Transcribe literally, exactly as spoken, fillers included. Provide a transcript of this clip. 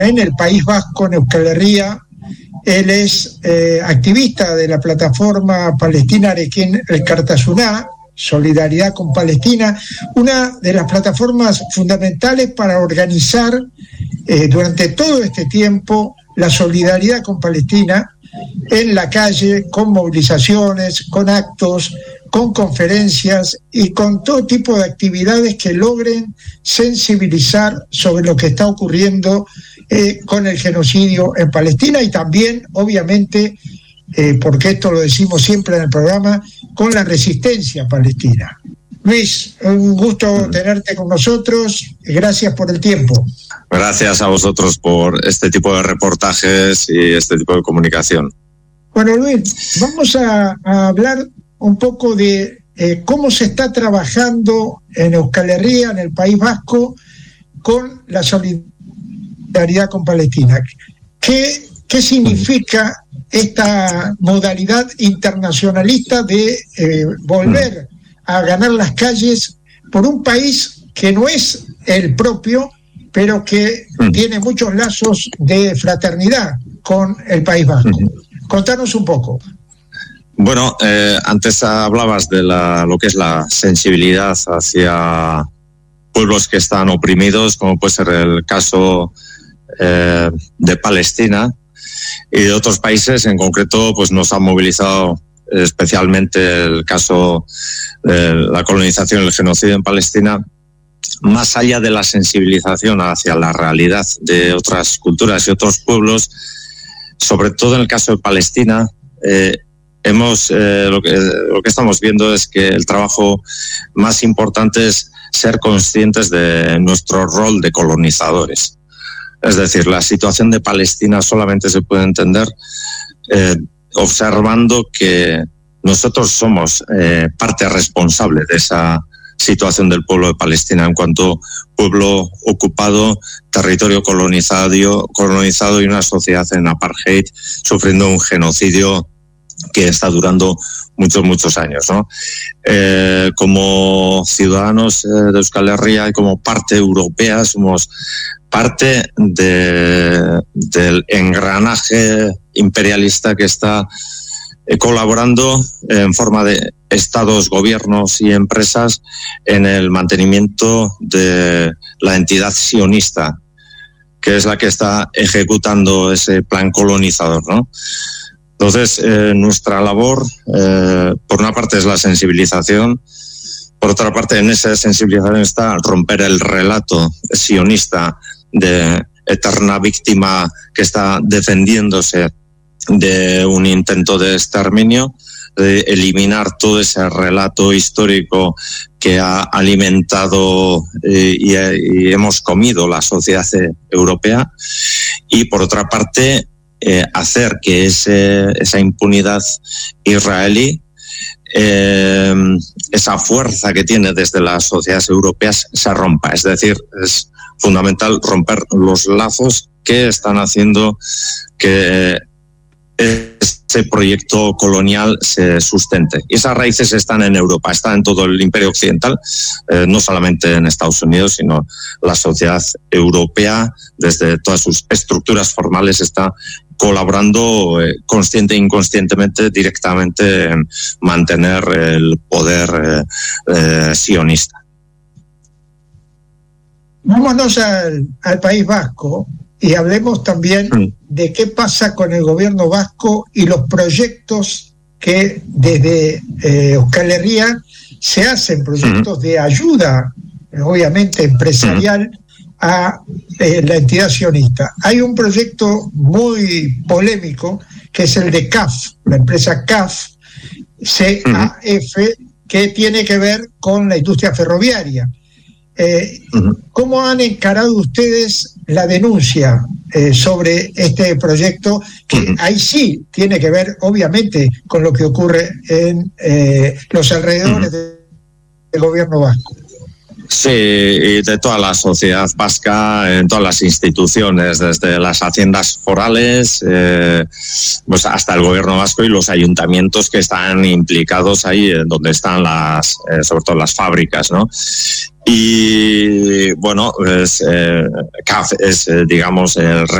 en el País Vasco, en Euskal Herria. Él es eh, activista de la plataforma palestina Arekin Elkartasuna, Solidaridad con Palestina, una de las plataformas fundamentales para organizar eh, durante todo este tiempo la solidaridad con Palestina en la calle, con movilizaciones, con actos, con conferencias y con todo tipo de actividades que logren sensibilizar sobre lo que está ocurriendo eh, con el genocidio en Palestina y también, obviamente, eh, porque esto lo decimos siempre en el programa, con la resistencia palestina. Luis, un gusto tenerte con nosotros, gracias por el tiempo. Gracias a vosotros por este tipo de reportajes y este tipo de comunicación. Bueno, Luis, vamos a, a hablar un poco de eh, cómo se está trabajando en Euskal Herria, en el País Vasco, con la solidaridad con Palestina. ¿Qué, qué significa esta modalidad internacionalista de eh, volver a ganar las calles por un país que no es el propio, pero que tiene muchos lazos de fraternidad con el País Vasco? Contanos un poco. Bueno, eh, antes hablabas de la, lo que es la sensibilidad hacia pueblos que están oprimidos, como puede ser el caso eh, de Palestina y de otros países. En concreto, pues nos ha movilizado especialmente el caso de la colonización y el genocidio en Palestina. Más allá de la sensibilización hacia la realidad de otras culturas y otros pueblos, sobre todo en el caso de Palestina, eh, hemos eh, lo que lo que estamos viendo es que el trabajo más importante es ser conscientes de nuestro rol de colonizadores. Es decir, la situación de Palestina solamente se puede entender eh, observando que nosotros somos eh, parte responsable de esa situación del pueblo de Palestina en cuanto pueblo ocupado, territorio colonizado, colonizado y una sociedad en apartheid sufriendo un genocidio que está durando muchos, muchos años, ¿no? Eh, como ciudadanos de Euskal Herria y como parte europea somos parte de, del engranaje imperialista que está eh, colaborando en forma de estados, gobiernos y empresas en el mantenimiento de la entidad sionista, que es la que está ejecutando ese plan colonizador, ¿no? Entonces, eh, nuestra labor, eh, por una parte, es la sensibilización. Por otra parte, en esa sensibilización está romper el relato sionista de eterna víctima que está defendiéndose de un intento de exterminio, de eliminar todo ese relato histórico que ha alimentado eh, y, y hemos comido la sociedad europea. Y, por otra parte, Eh, hacer que ese, esa impunidad israelí, eh, esa fuerza que tiene desde las sociedades europeas, se rompa. Es decir, es fundamental romper los lazos que están haciendo que ese proyecto colonial se sustente. Y esas raíces están en Europa, están en todo el imperio occidental, eh, no solamente en Estados Unidos, sino la sociedad europea, desde todas sus estructuras formales, está colaborando eh, consciente e inconscientemente directamente en mantener el poder eh, eh, sionista. Vámonos al, al País Vasco y hablemos también mm. de qué pasa con el gobierno vasco y los proyectos que desde eh, Euskal Herria se hacen, proyectos mm. de ayuda, obviamente empresarial, mm. a eh, la entidad sionista. Hay un proyecto muy polémico que es el de C A F, la empresa C A F, C A F, que tiene que ver con la industria ferroviaria. Eh, ¿Cómo han encarado ustedes la denuncia eh, sobre este proyecto? Que ahí sí tiene que ver, obviamente, con lo que ocurre en eh, los alrededores de, del gobierno vasco. Sí, y de toda la sociedad vasca, en todas las instituciones, desde las haciendas forales, eh, pues hasta el gobierno vasco y los ayuntamientos que están implicados ahí, donde están las, eh, sobre todo las fábricas, ¿no? Y bueno, pues, eh, C A F es, eh, digamos, el